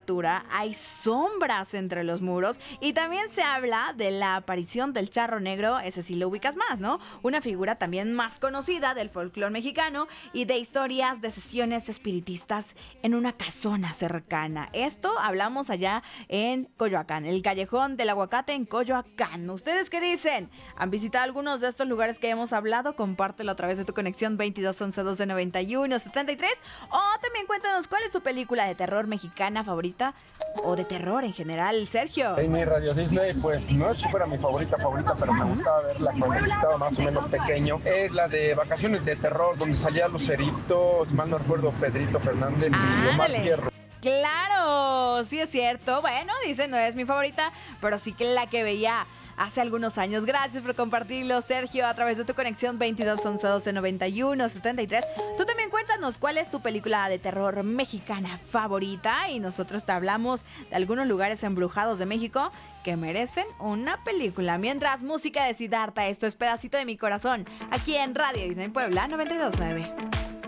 altura, hay sombras entre los muros y también se habla de la aparición del charro negro, ese sí lo ubicas más, ¿no? Una figura también más conocida del folclore mexicano y de historias de sesiones espiritistas en una casona cercana. Esto hablamos allá en Coyoacán, el Callejón del Aguacate en Coyoacán. ¿Ustedes qué dicen? ¿Han visitado algunos de estos lugares que hemos hablado? Compártelo a través de tu conexión 22 11 12 91 73 o también cuéntanos cuál es tu película de terror mexicana favorita o de terror en general, Sergio. En mi Radio Disney, pues no es que fuera mi favorita, pero me gustaba verla cuando estaba más o menos pequeño. Es la de Vacaciones de Terror, donde salía Lucerito, si mal no recuerdo, Pedrito Fernández y Omar Fierro. Claro, sí es cierto. Bueno, dice, no es mi favorita, pero sí que la que veía hace algunos años. Gracias por compartirlo, Sergio, a través de tu conexión 22 11 12 91 73. Tú también cuéntanos cuál es tu película de terror mexicana favorita y nosotros te hablamos de algunos lugares embrujados de México que merecen una película. Mientras, música de Siddhartha, esto es Pedacito de mi Corazón, aquí en Radio Disney Puebla 92.9.